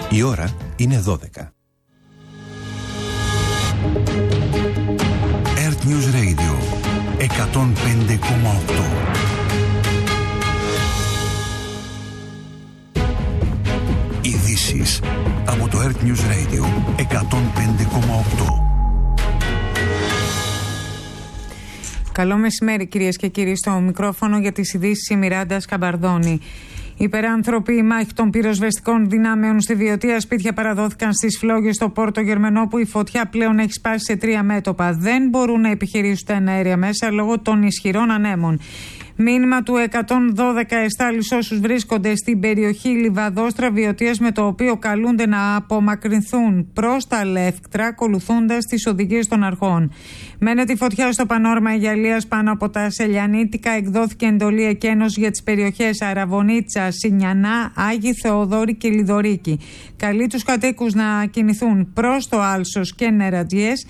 Η ώρα είναι 12. Earth News Radio 105,8. Ειδήσεις από το Earth News Radio 105,8. Καλό μεσημέρι κυρίες και κύριοι, στο μικρόφωνο για τις ειδήσεις η Μιράντα Σκαμπαρδόνη. Υπεράνθρωποι μάχη των πυροσβεστικών δυνάμεων στη Βιωτία, σπίτια παραδόθηκαν στις φλόγες στο Πόρτο Γερμανό, που η φωτιά πλέον έχει σπάσει σε 3 μέτωπα. Δεν μπορούν να επιχειρήσουν αέρια μέσα λόγω των ισχυρών ανέμων. Μήνυμα του 112 εστάλει όσους βρίσκονται στην περιοχή Λιβαδόστρα Βιωτίας, με το οποίο καλούνται να απομακρυνθούν προς τα Λεύκτρα, ακολουθώντας τις οδηγίες των αρχών. Μένεται η φωτιά στο πανόρμα Αιγιαλίας πάνω από τα Σελιανίτικα. Εκδόθηκε εντολή εκένωση για τις περιοχές Αραβωνίτσα, Σινιανά, Άγιοι Θεοδόρη και Λιδωρίκη. Καλεί τους κατοίκους να κινηθούν προς το Άλσος και Νερατζιές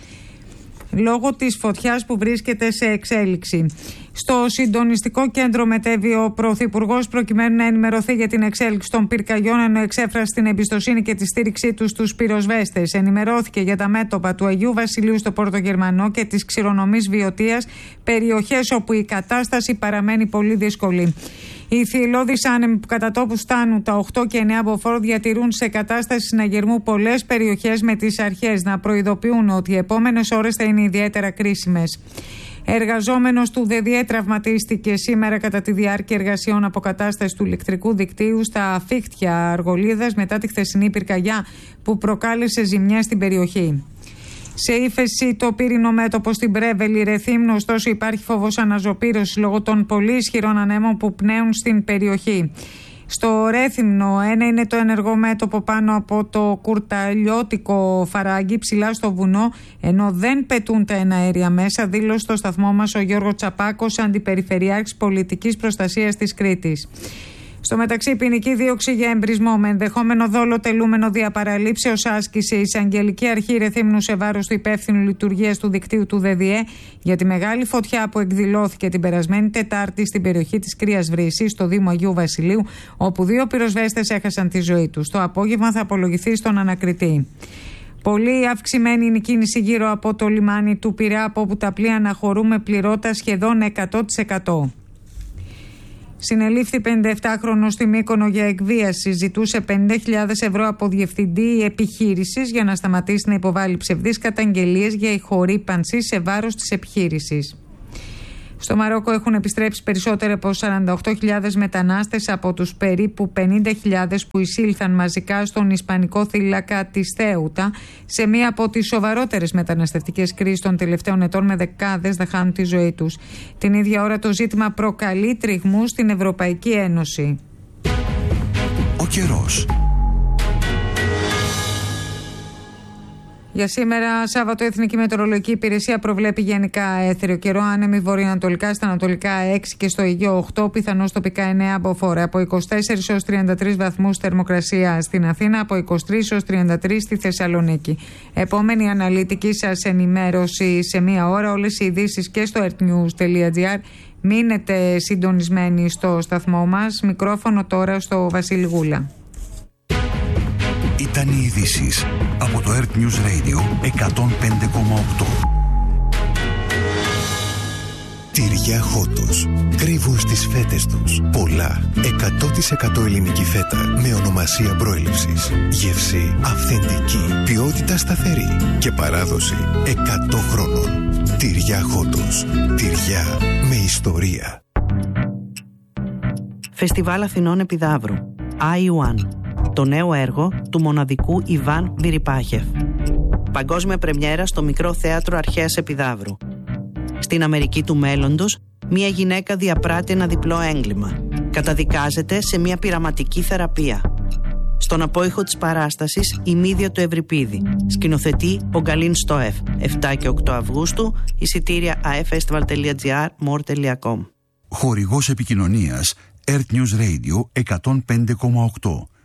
λόγω της φωτιάς που βρίσκεται σε εξέλιξη. Στο συντονιστικό κέντρο μετέβη ο Πρωθυπουργός προκειμένου να ενημερωθεί για την εξέλιξη των πυρκαγιών, ενώ εξέφρασε την εμπιστοσύνη και τη στήριξή του στους πυροσβέστες. Ενημερώθηκε για τα μέτωπα του Αγίου Βασιλείου στο Πόρτο Γερμανό και της ξηρονομής Βιωτίας, περιοχές όπου η κατάσταση παραμένει πολύ δύσκολη. Οι θυελλώδεις άνεμοι που κατά τόπου φτάνουν τα 8 και 9 μποφόρ διατηρούν σε κατάσταση συναγερμού πολλές περιοχές, με τις αρχές να προειδοποιούν ότι οι επόμενες ώρες θα είναι ιδιαίτερα κρίσιμες. Εργαζόμενος του ΔΔΕ τραυματίστηκε σήμερα κατά τη διάρκεια εργασιών αποκατάστασης του ηλεκτρικού δικτύου στα Αφίχτια Αργολίδας μετά τη χθεσινή πυρκαγιά που προκάλεσε ζημιές στην περιοχή. Σε ύφεση το πύρινο μέτωπο στην Πρέβελη Ρεθύμνου, ωστόσο υπάρχει φόβος αναζωπήρωσης λόγω των πολύ ισχυρών ανέμων που πνέουν στην περιοχή. Στο Ρέθυμνο ένα είναι το ενεργό μέτωπο πάνω από το κουρταλιώτικο Φαράγγι, ψηλά στο βουνό, ενώ δεν πετούν τα εναέρια μέσα, δήλωσε στο σταθμό μας ο Γιώργος Τσαπάκος, αντιπεριφερειάρχης πολιτικής προστασίας της Κρήτης. Στο μεταξύ, ποινική δίωξη για εμπρισμό με ενδεχόμενο δόλο τελούμενο διαπαραλήψεως άσκησε η Εισαγγελική Αρχή Ρεθύμνου σε βάρος του υπεύθυνου λειτουργίας του δικτύου του ΔΔΕ για τη μεγάλη φωτιά που εκδηλώθηκε την περασμένη Τετάρτη στην περιοχή της Κρίας Βρύσης, στο Δήμο Αγίου Βασιλείου, όπου 2 πυροσβέστες έχασαν τη ζωή τους. Το απόγευμα θα απολογηθεί στον ανακριτή. Πολύ αυξημένη είναι η κίνηση γύρω από το λιμάνι του Πειραιά, από όπου τα πλοία αναχωρούν με πληρότητα σχεδόν 100%. Συνελήφθη 57χρονος στη Μύκονο για εκβίαση. Ζητούσε 50.000 ευρώ από διευθυντή επιχείρησης για να σταματήσει να υποβάλει ψευδείς καταγγελίες για ηχορύπανση σε βάρος της επιχείρησης. Στο Μαρόκο έχουν επιστρέψει περισσότεροι από 48.000 μετανάστες από τους περίπου 50.000 που εισήλθαν μαζικά στον ισπανικό θύλακα της Θέουτα, σε μία από τις σοβαρότερες μεταναστευτικές κρίσεις των τελευταίων ετών, με δεκάδες να χάνουν τη ζωή τους. Την ίδια ώρα το ζήτημα προκαλεί τριγμούς στην Ευρωπαϊκή Ένωση. Ο καιρός. Για σήμερα, Σάββατο, η Εθνική Μετεωρολογική Υπηρεσία προβλέπει γενικά έθριο καιρό. Άνεμοι βορειοανατολικά, στα ανατολικά 6 και στο Αιγαίο 8, πιθανώς τοπικά 9 μποφόρ. Από 24 έως 33 βαθμούς θερμοκρασία στην Αθήνα, από 23 έως 33 στη Θεσσαλονίκη. Επόμενη αναλυτική σας ενημέρωση σε μία ώρα. Όλες οι ειδήσεις και στο earthnews.gr. Μείνετε συντονισμένοι στο σταθμό μας. Μικρόφωνο τώρα στο Βασίλη Γούλα. Ήταν οι ειδήσεις από το Earth News Radio 105,8. Τυριά Χότος. Κρύβουν στις φέτες τους πολλά 100% ελληνική φέτα με ονομασία προέλευσης. Γεύση αυθεντική, ποιότητα σταθερή και παράδοση 100 χρόνων. Τυριά Χότος. Τυριά με ιστορία. Φεστιβάλ Αθηνών Επιδαύρου. I1. Το νέο έργο του μοναδικού Ιβάν Βιριπάχεφ. Παγκόσμια πρεμιέρα στο Μικρό Θέατρο Αρχαίας Επιδαύρου. Στην Αμερική του μέλλοντος, μια γυναίκα διαπράττει ένα διπλό έγκλημα. Καταδικάζεται σε μια πειραματική θεραπεία. Στον απόϊχο της παράστασης, η Μύδια του Ευρυπίδη. Σκηνοθετεί ο Γκαλίν Στόεφ. 7 και 8 Αυγούστου, εισιτήρια afestival.gr, more.com. Χορηγός επικοινωνίας Earth News Radio 105,8.